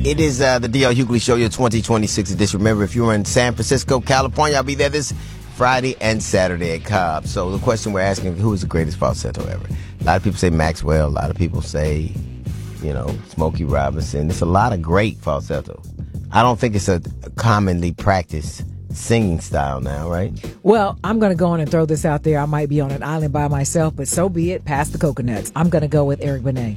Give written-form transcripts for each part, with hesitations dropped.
It is the D.L. Hughley Show, your 2026 edition. Remember, if you're in San Francisco, California, I'll be there this Friday and Saturday at Cobb. So the question we're asking, who is the greatest falsetto ever? A lot of people say Maxwell. A lot of people say, Smokey Robinson. There's a lot of great falsetto. I don't think it's a commonly practiced singing style now, right? Well, I'm going to go on and throw this out there. I might be on an island by myself, but so be it. Pass the coconuts. I'm going to go with Eric Benet.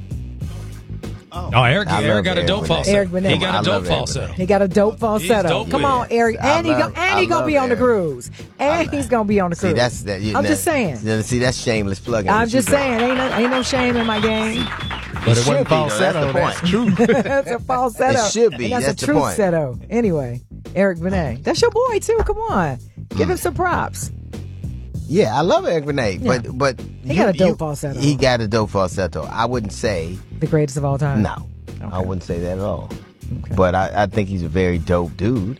Oh, Eric got a dope falsetto. Eric Benet. He got a dope falsetto. He got a dope falsetto. Dope. Come on, Eric. And he's going to be on the cruise. And he's going to be on the cruise. I'm just saying. See, that's shameless plugging. I'm just saying. Ain't no shame in my game. But it wasn't falsetto. That's true. That's a falsetto. It should be. And that's a true falsetto. Anyway, Eric Benet. That's your boy, too. Come on. Give him some props. Yeah, I love Eric Benet, but he got a dope falsetto. He got a dope falsetto. I wouldn't say the greatest of all time. No, okay. I wouldn't say that at all. Okay. But I think he's a very dope dude.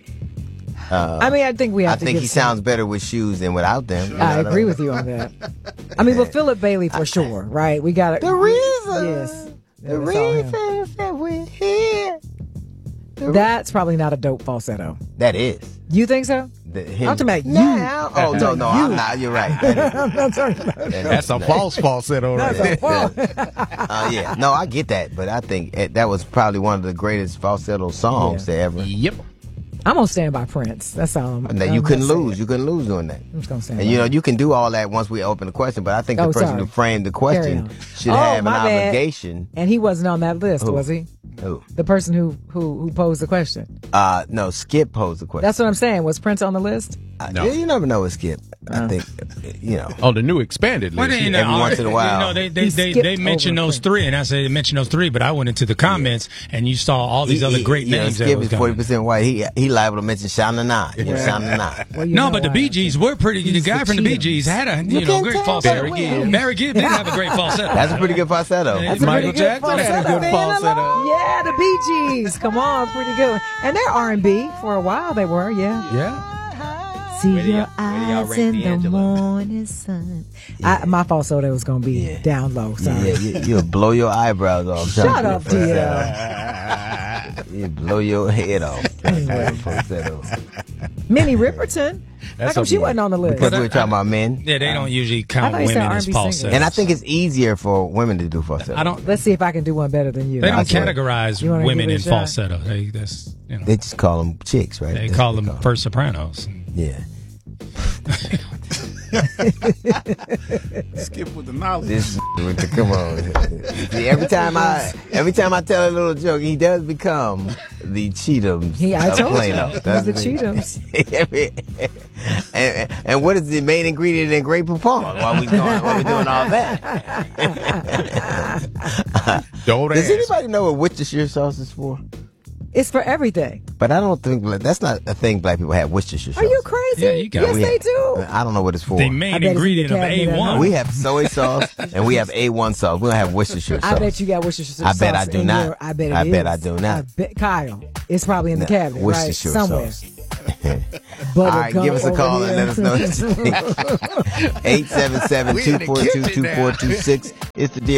I think we have to. I think he sounds better with shoes than without them. I agree with you on that. But Philip Bailey for sure, right? We got the reason. Yes, the reason that we're here. That's probably not a dope falsetto. That is. You think so? I'm talking about you. Oh, no, I'm not. You're right. I'm not talking about that. That's a false falsetto. That's a false. Yeah. No, I get that, but I think that was probably one of the greatest falsetto songs to ever. Yep. I'm going to stand by Prince. That's all. You couldn't lose. You couldn't lose doing that. I'm just going to stand And, you can do all that once we open the question, but I think the person who framed the question should have an obligation. And he wasn't on that list, was he? Who? The person who posed the question. No, Skip posed the question. That's what I'm saying. Was Prince on the list? No. You never know with Skip. I think, Oh, the new expanded list. Every once in a while. They mentioned those three, and I said they mentioned those three, but I went into the comments, and you saw all these other great names. Skip is 40% white. He liable to mention Shana Na. No, but the Bee Gees were pretty. The guy from the Bee Gees had a great falsetto. Barry Gibb did have a great falsetto. That's a pretty good falsetto. Michael Jackson had a good falsetto. Yeah, the Bee Gees. Come on, pretty good. And they're R&B for a while. They were, Yeah. See your eyes in the morning sun. My falsetto was going to be down low. Sorry. Yeah, you'll blow your eyebrows off. Shut up, DL. You blow your head off. Minnie Riperton. How come she wasn't on the list? Because we were talking about men. Yeah, they don't usually count women as falsettos. And I think it's easier for women to do falsetto. Let's see if I can do one better than you. They don't categorize women in falsetto. They just call them chicks, right? They call them first sopranos. Yeah. Skip with the knowledge. Come on. See, every time I tell a little joke, he does become the Cheatums. I told Plano. you. He's the Cheatums. and what is the main ingredient in Great Poupon while we doing all that? Does anybody know what Worcestershire sauce is for? It's for everything. But I don't think that's not a thing black people have. Worcestershire sauce. Are you crazy? Yeah, you got yes, they do. I don't know what it's for. The main ingredient of A1. We have soy sauce and we have A1 sauce. We don't have Worcestershire sauce. I bet you got Worcestershire sauce. I bet I do not. I bet I do not. Kyle, it's probably in the cabinet, Worcestershire somewhere. Sauce. All right, give us a call and let us know what you think. 877-242-2426. It's the deal.